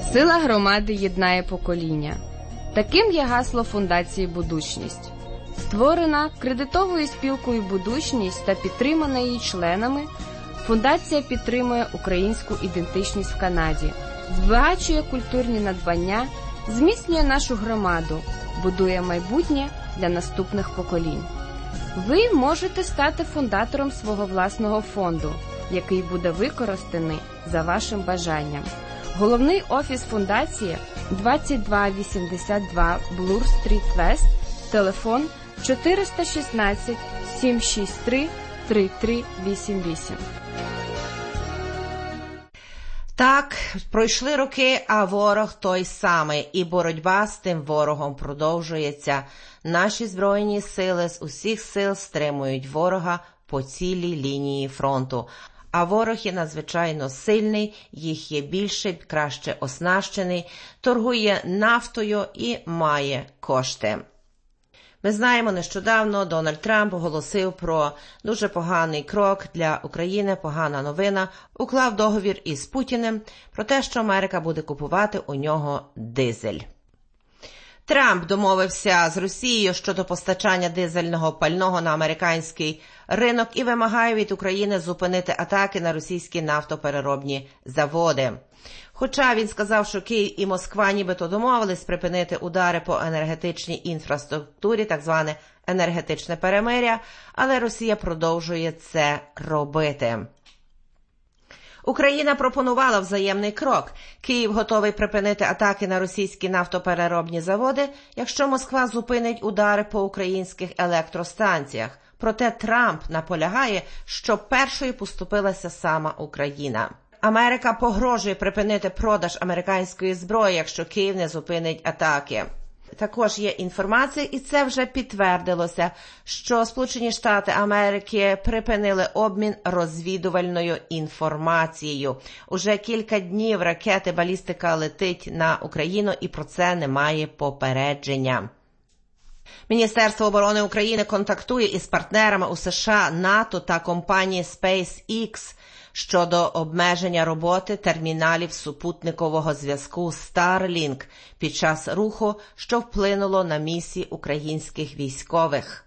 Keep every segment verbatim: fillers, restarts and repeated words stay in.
Сила громади єднає покоління. Таким є гасло Фундації «Будучність». Створена кредитовою спілкою «Будучність» та підтримана її членами, фундація підтримує українську ідентичність в Канаді, збагачує культурні надбання, зміцнює нашу громаду, будує майбутнє для наступних поколінь. Ви можете стати фундатором свого власного фонду, який буде використаний за вашим бажанням. Головний офіс фундації двадцять два вісімдесят два Блур Стріт Вест, телефон чотириста шістнадцять сімсот шістдесят три тридцять три вісімдесят вісім. Так, пройшли роки, а ворог той самий, і боротьба з тим ворогом продовжується. Наші Збройні сили з усіх сил стримують ворога по цілій лінії фронту. А ворог є надзвичайно сильний, їх є більше, краще оснащений, торгує нафтою і має кошти. Ми знаємо, нещодавно Дональд Трамп оголосив про дуже поганий крок для України, погана новина, уклав договір із Путіним про те, що Америка буде купувати у нього дизель. Трамп домовився з Росією щодо постачання дизельного пального на американський ринок і вимагає від України зупинити атаки на російські нафтопереробні заводи. Хоча він сказав, що Київ і Москва нібито домовились припинити удари по енергетичній інфраструктурі, так зване енергетичне перемир'я, але Росія продовжує це робити. Україна пропонувала взаємний крок. Київ готовий припинити атаки на російські нафтопереробні заводи, якщо Москва зупинить удари по українських електростанціях. Проте Трамп наполягає, що першою поступилася сама Україна. Америка погрожує припинити продаж американської зброї, якщо Київ не зупинить атаки. Також є інформація, і це вже підтвердилося, що Сполучені Штати Америки припинили обмін розвідувальною інформацією. Уже кілька днів ракети балістика летить на Україну, і про це немає попередження. Міністерство оборони України контактує із партнерами у США, НАТО та компанії SpaceX щодо обмеження роботи терміналів супутникового зв'язку Starlink під час руху, що вплинуло на місії українських військових.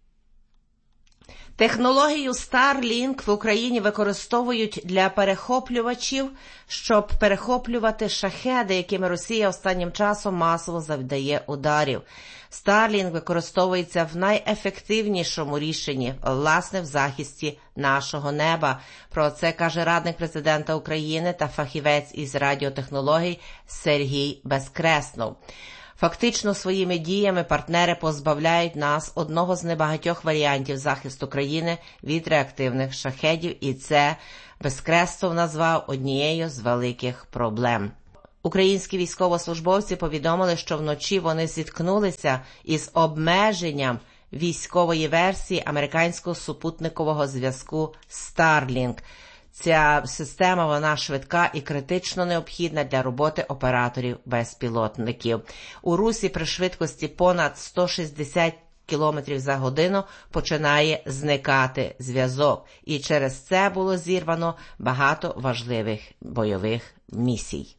Технологію Starlink в Україні використовують для перехоплювачів, щоб перехоплювати шахеди, якими Росія останнім часом масово завдає ударів. Starlink використовується в найефективнішому рішенні, власне, в захисті нашого неба. Про це каже радник президента України та фахівець із радіотехнологій Сергій Безкреснов. Фактично своїми діями партнери позбавляють нас одного з небагатьох варіантів захисту країни від реактивних шахедів, і це Безкреснов назвав однією з великих проблем. Українські військовослужбовці повідомили, що вночі вони зіткнулися із обмеженням військової версії американського супутникового зв'язку Starlink. Ця система, вона швидка і критично необхідна для роботи операторів безпілотників. У русі при швидкості понад сто шістдесят кілометрів за годину починає зникати зв'язок, і через це було зірвано багато важливих бойових місій.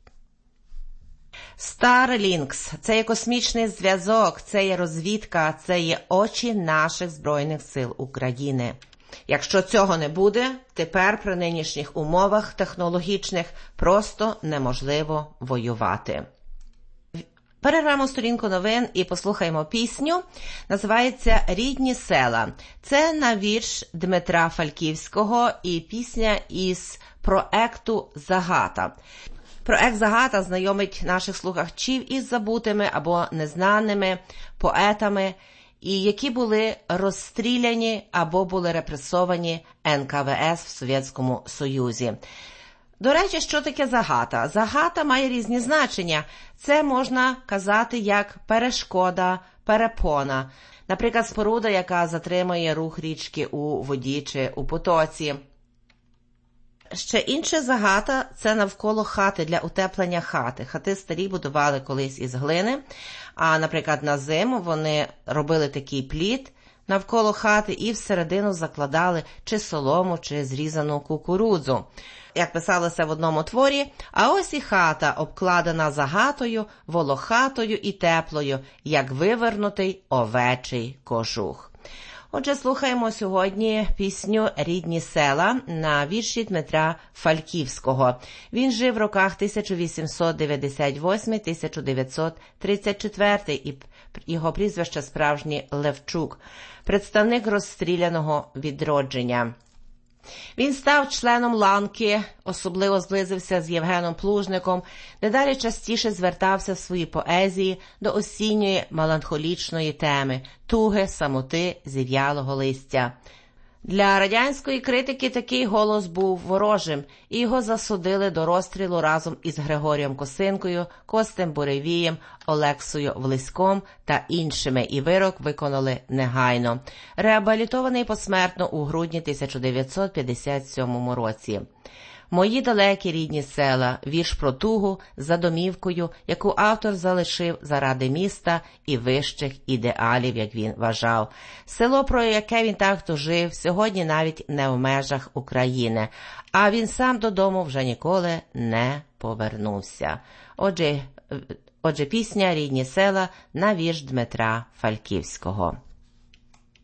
Starlinks – це є космічний зв'язок, це є розвідка, це є очі наших Збройних сил України. Якщо цього не буде, тепер при нинішніх умовах технологічних просто неможливо воювати. Перервемо сторінку новин і послухаємо пісню. Називається «Рідні села». Це на вірш Дмитра Фальківського і пісня із проекту «Загата». Проект «Загата» знайомить наших слухачів із забутими або незнаними поетами, і які були розстріляні або були репресовані ен ка ве ес в Совєтському Союзі. До речі, що таке загата? Загата має різні значення. Це можна казати як перешкода, перепона. Наприклад, споруда, яка затримує рух річки у воді чи у потоці. Ще інше загата – це навколо хати, для утеплення хати. Хати старі будували колись із глини, а, наприклад, на зиму вони робили такий плід навколо хати і всередину закладали чи солому, чи зрізану кукурудзу. як писалося в одному творі, а ось і хата, обкладена загатою, волохатою і теплою, як вивернутий овечий кожух. Отже, слухаємо сьогодні пісню «Рідні села» на вірші Дмитра Фальківського. Він жив в роках тисяча вісімсот дев'яносто восьмий - тисяча дев'ятсот тридцять четвертий, і його прізвище справжнє Левчук, представник розстріляного відродження. Він став членом ланки, особливо зблизився з Євгеном Плужником, дедалі частіше звертався в своїй поезії до осінньої меланхолічної теми – туги, самоти, зів'ялого листя. Для радянської критики такий голос був ворожим, і його засудили до розстрілу разом із Григорієм Косинкою, Костем Буревієм, Олексою Влиськом та іншими, і вирок виконали негайно. Реабілітований посмертно у грудні тисяча дев'ятсот п'ятдесят сьомому році. «Мої далекі рідні села» – вірш про тугу за домівкою, яку автор залишив заради міста і вищих ідеалів, як він вважав. Село, про яке він так тужив, сьогодні навіть не в межах України, а він сам додому вже ніколи не повернувся. Отже, отже пісня «Рідні села» на вірш Дмитра Фальківського.